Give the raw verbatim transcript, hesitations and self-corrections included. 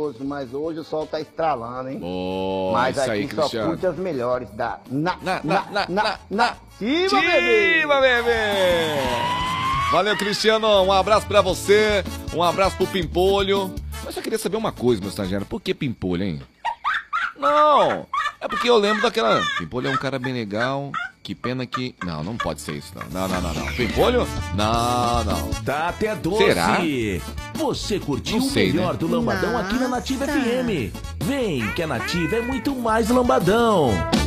chuvoso, mas hoje o sol tá estralando, hein? Oh, mas isso aqui aí, só Cristiano. curte as melhores da... Na, Na, na, na, na, na. Nativa, bebê! Nativa, bebê! Valeu, Cristiano. Um abraço pra você. Um abraço pro Pimpolho. Eu só queria saber uma coisa, meu estagiário. Por que Pimpolho, hein? Não! É porque eu lembro daquela... Pimpolho é um cara bem legal. Que pena que... Não, não pode ser isso, não. Não, não, não, não. Pimpolho? Não, não. Tá até doce. Será? Você curtiu Não o sei, melhor né? do Lambadão aqui na Nativa F M. Vem, que a Nativa é muito mais Lambadão.